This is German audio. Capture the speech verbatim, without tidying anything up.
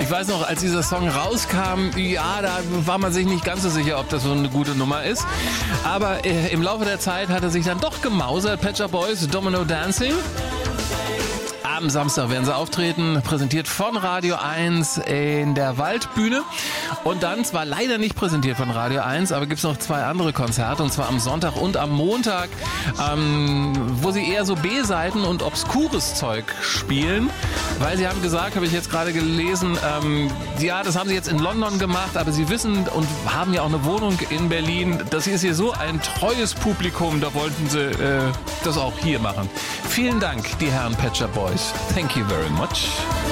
Ich weiß noch, als dieser Song rauskam, ja, da war man sich nicht ganz so sicher, ob das so eine gute Nummer ist. Aber äh, im Laufe der Zeit hat er sich dann doch gemausert. Pet Shop Boys, Domino Dancing. Am Samstag werden sie auftreten, präsentiert von Radio eins in der Waldbühne. Und dann, zwar leider nicht präsentiert von Radio eins, aber gibt es noch zwei andere Konzerte, und zwar am Sonntag und am Montag, ähm, wo sie eher so B-Seiten und obskures Zeug spielen. Weil sie haben gesagt, habe ich jetzt gerade gelesen, ähm, ja, das haben sie jetzt in London gemacht, aber sie wissen und haben ja auch eine Wohnung in Berlin. Das ist hier so ein treues Publikum, da wollten sie äh, das auch hier machen. Vielen Dank, die Herren Pet Shop Boys. Thank you very much.